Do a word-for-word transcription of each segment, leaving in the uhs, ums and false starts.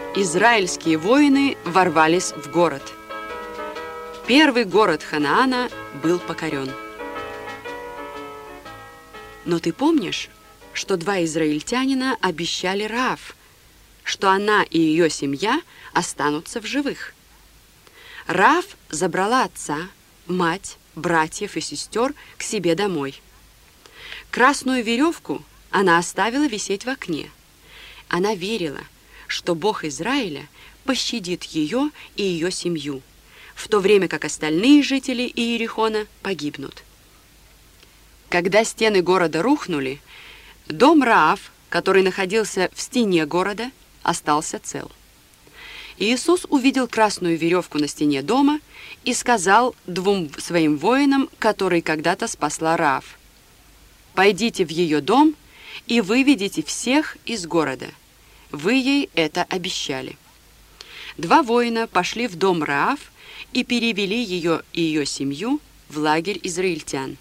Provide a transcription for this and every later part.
израильские воины ворвались в город. Первый город Ханаана был покорен. Но ты помнишь, что два израильтянина обещали Раав, что она и ее семья останутся в живых? Раав забрала отца, мать, братьев и сестер к себе домой. Красную веревку она оставила висеть в окне. Она верила, что Бог Израиля пощадит ее и ее семью, в то время как остальные жители Иерихона погибнут. Когда стены города рухнули, дом Раав, который находился в стене города, остался цел. Иисус увидел красную веревку на стене дома и сказал двум своим воинам, которые когда-то спасла Раав: «Пойдите в ее дом и выведите всех из города. Вы ей это обещали». Два воина пошли в дом Раав и перевели ее и ее семью в лагерь израильтян.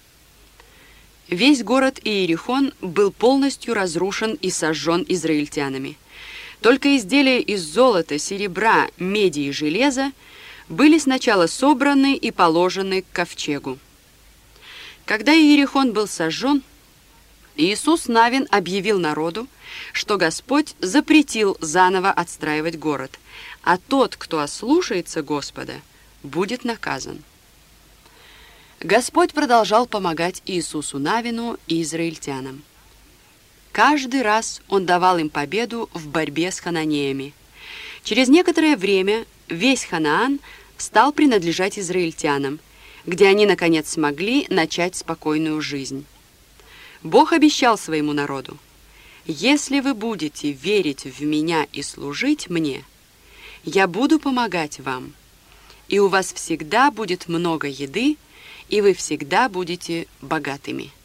Весь город Иерихон был полностью разрушен и сожжен израильтянами. Только изделия из золота, серебра, меди и железа были сначала собраны и положены к ковчегу. Когда Иерихон был сожжен, Иисус Навин объявил народу, что Господь запретил заново отстраивать город, а тот, кто ослушается Господа, будет наказан. Господь продолжал помогать Иисусу Навину и израильтянам. Каждый раз Он давал им победу в борьбе с хананеями. Через некоторое время весь Ханаан стал принадлежать израильтянам, где они, наконец, смогли начать спокойную жизнь. Бог обещал своему народу: «Если вы будете верить в Меня и служить Мне, Я буду помогать вам, и у вас всегда будет много еды, и вы всегда будете богатыми».